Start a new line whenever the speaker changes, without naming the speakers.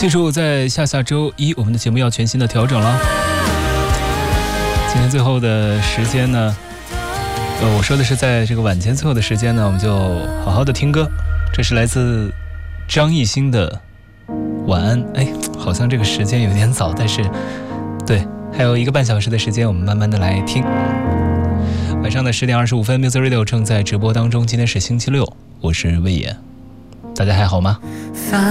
记住，在下周一我们的节目要全新的调整了。今天最后的时间呢，我说的是在这个晚间最后的时间呢，我们就好好的听歌。这是来自张艺兴的晚安。好像这个时间有点早，但是对，还有1个半小时的时间，我们慢慢的来听。晚上的10点25分 Music Radio 正在直播当中。今天是星期六，我是魏野，大家还好吗？